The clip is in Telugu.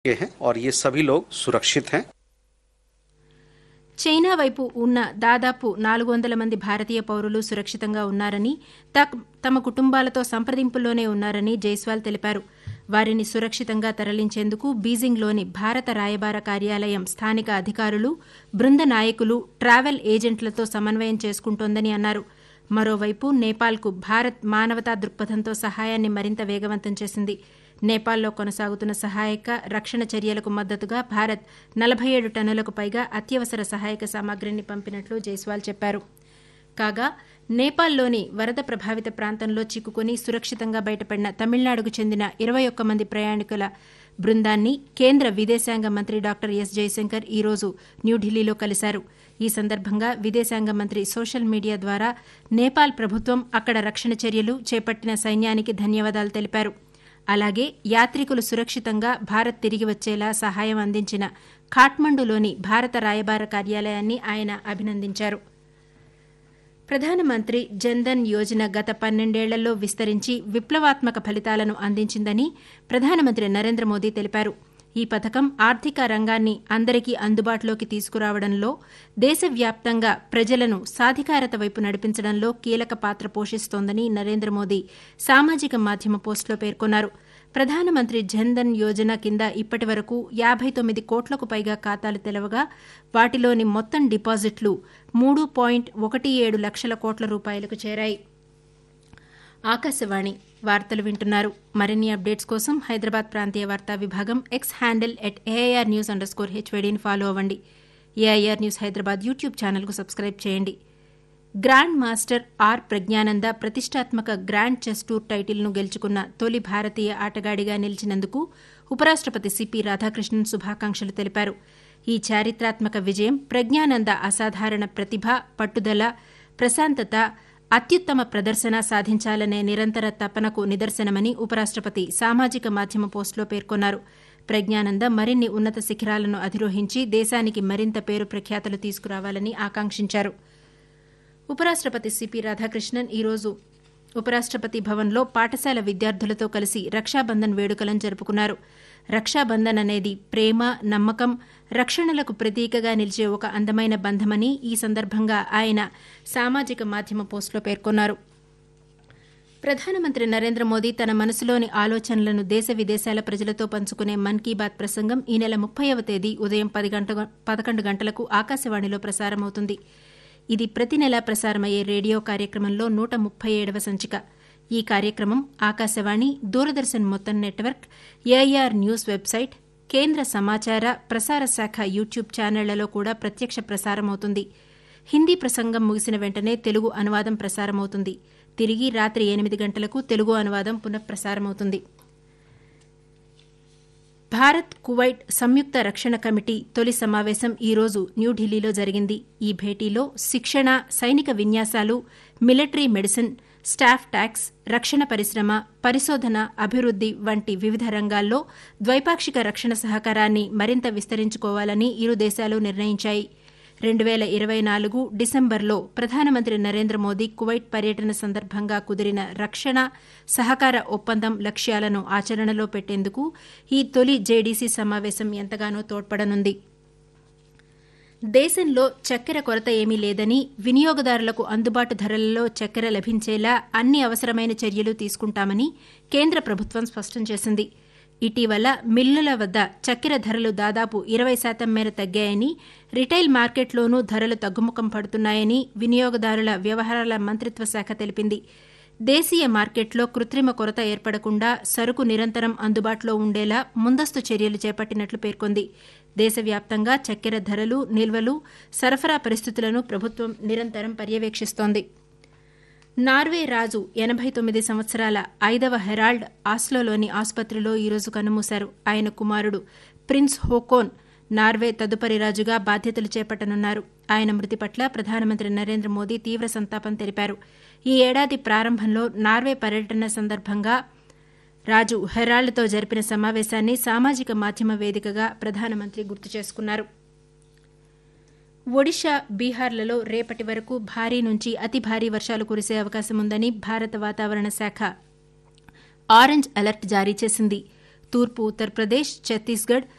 हैं और ये सभी लोग सुरक्षित हैं। చైనా వైపు ఉన్న దాదాపు 400 మంది భారతీయ పౌరులు సురక్షితంగా ఉన్నారని తమ కుటుంబాలతో సంప్రదింపుల్లోనే ఉన్నారని జైస్వాల్ తెలిపారు. వారిని సురక్షితంగా తరలించేందుకు బీజింగ్లోని భారత రాయబార కార్యాలయం స్థానిక అధికారులు, బృంద నాయకులు, ట్రావెల్ ఏజెంట్లతో సమన్వయం చేసుకుంటోందని అన్నారు. మరోవైపు నేపాల్కు భారత్ మానవతా దృక్పథంతో సహాయాన్ని మరింత వేగవంతం చేసింది. నేపాల్లో కొనసాగుతున్న సహాయక రక్షణ చర్యలకు మద్దతుగా భారత్ 47 టన్నులకు పైగా అత్యవసర సహాయక సామగ్రిని పంపినట్లు జైస్వాల్ చెప్పారు. కాగా నేపాల్లోని వరద ప్రభావిత ప్రాంతంలో చిక్కుకుని సురక్షితంగా బయటపడిన తమిళనాడుకు చెందిన 21 మంది ప్రయాణికుల బృందాన్ని కేంద్ర విదేశాంగ మంత్రి డాక్టర్ ఎస్ జైశంకర్ ఈ రోజు న్యూఢిల్లీలో కలిశారు. ఈ సందర్భంగా విదేశాంగ మంత్రి సోషల్ మీడియా ద్వారా నేపాల్ ప్రభుత్వం, అక్కడ రక్షణ చర్యలు చేపట్టిన సైన్యానికి ధన్యవాదాలు తెలిపారు. అలాగే యాత్రికులు సురక్షితంగా భారత్ తిరిగి వచ్చేలా సహాయం అందించిన ఖాట్మండులోని భారత రాయబార కార్యాలయాన్ని ఆయన అభినందించారు. ప్రధానమంత్రి జన్ధన్ యోజన గత 12 ఏళ్లలో విస్తరించి విప్లవాత్మక ఫలితాలను అందించిందని ప్రధానమంత్రి నరేంద్ర మోదీ తెలిపారు. ఈ పథకం ఆర్థిక రంగాన్ని అందరికీ అందుబాటులోకి తీసుకురావడంలో, దేశవ్యాప్తంగా ప్రజలను సాధికారత వైపు నడిపించడంలో కీలక పాత్ర పోషిస్తోందని నరేంద్ర మోదీ సామాజిక మాధ్యమ పోస్టులో పేర్కొన్నారు. ప్రధానమంత్రి జన్ధన్ యోజన కింద ఇప్పటి వరకు 59 కోట్లకు పైగా ఖాతాలు తెరవగా వాటిలోని మొత్తం డిపాజిట్లు 3.17 లక్షల కోట్ల రూపాయలకు చేరాయి. ఆకాశవాణి వార్తలు వింటున్నారు. మరిన్ని అప్డేట్స్ కోసం హైదరాబాద్ ప్రాంతీయ వార్తా విభాగం ఎక్స్ హ్యాండిల్ @AIRnews_HVDని ఫాలో అవ్వండి. ఏఐఆర్ న్యూస్ హైదరాబాద్ యూట్యూబ్ ఛానల్కు సబ్స్క్రైబ్ చేయండి. గ్రాండ్ మాస్టర్ ఆర్ ప్రజ్ఞానంద ప్రతిష్టాత్మక గ్రాండ్ చెస్ టూర్ టైటిల్ను గెలుచుకున్న తొలి భారతీయ ఆటగాడిగా నిలిచినందుకు ఉపరాష్టపతి సిపి రాధాకృష్ణన్ శుభాకాంక్షలు తెలిపారు. ఈ చారిత్రాత్మక విజయం ప్రజ్ఞానంద అసాధారణ ప్రతిభ, పట్టుదల, ప్రశాంతత, అత్యుత్తమ ప్రదర్శన సాధించాలనే నిరంతర తపనకు నిదర్శనమని ఉపరాష్టపతి సామాజిక మాధ్యమ పోస్టులో పేర్కొన్నారు. ప్రజ్ఞానంద మరిన్ని ఉన్నత శిఖరాలను అధిరోహించి దేశానికి మరింత పేరు ప్రఖ్యాతలు తీసుకురావాలని ఆకాంక్షించారు. ఉపరాష్టపతి సిపి రాధాకృష్ణన్ ఈ రోజు ఉపరాష్టపతి భవన్లో పాఠశాల విద్యార్థులతో కలిసి రక్షాబంధన్ వేడుకలను జరుపుకున్నారు. రక్షాబంధన్ అనేది ప్రేమ, నమ్మకం, రక్షణలకు ప్రతీకగా నిలిచే ఒక అందమైన బంధమని ఈ సందర్భంగా ఆయన సామాజిక మాధ్యమ పోస్టులో పేర్కొన్నారు. ప్రధానమంత్రి నరేంద్ర మోదీ తన మనసులోని ఆలోచనలను దేశ విదేశాల ప్రజలతో పంచుకునే మన్ కీ బాత్ ప్రసంగం ఈ నెల 30వ తేదీ ఉదయం 11 గంటలకు ఆకాశవాణిలో ప్రసారమవుతుంది. ఇది ప్రతి నెలా ప్రసారమయ్యే రేడియో కార్యక్రమంలో 137వ సంచిక. ఈ కార్యక్రమం ఆకాశవాణి, దూరదర్శన్ మొత్తం నెట్వర్క్, ఏఐఆర్ న్యూస్ వెబ్సైట్, కేంద్ర సమాచార ప్రసార శాఖ యూట్యూబ్ ఛానళ్లలో కూడా ప్రత్యక్ష ప్రసారమవుతుంది. హిందీ ప్రసంగం ముగిసిన వెంటనే తెలుగు అనువాదం ప్రసారమవుతుంది. తిరిగి రాత్రి 8 గంటలకు తెలుగు అనువాదం పునఃప్రసారమవుతుంది. భారత్ కువైట్ సంయుక్త రక్షణ కమిటీ తొలి సమావేశం ఈ రోజు న్యూఢిల్లీలో జరిగింది. ఈ భేటీలో శిక్షణ, సైనిక విన్యాసాలు, మిలిటరీ మెడిసిన్, స్టాఫ్ ట్యాక్స్, రక్షణ పరిశ్రమ, పరిశోధన, అభివృద్ది వంటి వివిధ రంగాల్లో ద్వైపాక్షిక రక్షణ సహకారాన్ని మరింత విస్తరించుకోవాలని ఇరు దేశాలు నిర్ణయించాయి. 2024 డిసెంబర్లో ప్రధానమంత్రి నరేంద్ర మోదీ కువైట్ పర్యటన సందర్భంగా కుదిరిన రక్షణ సహకార ఒప్పందం లక్ష్యాలను ఆచరణలో పెట్టేందుకు ఈ తొలి జేడీసీ సమావేశం ఎంతగానో తోడ్పడనుంది. దేశంలో చక్కెర కొరత ఏమీ లేదని, వినియోగదారులకు అందుబాటు ధరలలో చక్కెర లభించేలా అన్ని అవసరమైన చర్యలు తీసుకుంటామని కేంద్ర ప్రభుత్వం స్పష్టం చేసింది. ఇటీవల మిల్లుల వద్ద చక్కెర ధరలు దాదాపు 20% మేర తగ్గాయని, రిటైల్ మార్కెట్లోనూ ధరలు తగ్గుముఖం పడుతున్నాయని వినియోగదారుల వ్యవహారాల మంత్రిత్వ శాఖ తెలిపింది. దేశీయ మార్కెట్లో కృత్రిమ కొరత ఏర్పడకుండా సరుకు నిరంతరం అందుబాటులో ఉండేలా ముందస్తు చర్యలు చేపట్టినట్లు పేర్కొంది. దేశవ్యాప్తంగా చక్కెర ధరలు, నిల్వలు, సరఫరా పరిస్థితులను ప్రభుత్వం నిరంతరం పర్యవేక్షిస్తోంది. నార్వే రాజు 89 సంవత్సరాల 5వ హెరాల్డ్ ఆస్లోలోని ఆసుపత్రిలో ఈరోజు కన్నుమూశారు. ఆయన కుమారుడు ప్రిన్స్ హోకోన్ నార్వే తదుపరి రాజుగా బాధ్యతలు చేపట్టనున్నారు. ఆయన మృతి పట్ల ప్రధానమంత్రి నరేంద్ర మోదీ తీవ్ర సంతాపం తెలిపారు. ఈ ఏడాది ప్రారంభంలో నార్వే పర్యటన సందర్భంగా రాజు హెరాల్డ్తో జరిపిన సమావేశాన్ని సామాజిక మాధ్యమ వేదికగా ప్రధానమంత్రి గుర్తు చేసుకున్నారు. ఒడిషా, బీహార్లలో రేపటి వరకు భారీ నుంచి అతి భారీ వర్షాలు కురిసే అవకాశముందని భారత వాతావరణ శాఖ ఆరెంజ్ అలర్ట్ జారీ చేసింది. తూర్పు ఉత్తరప్రదేశ్, ఛత్తీస్గఢ్,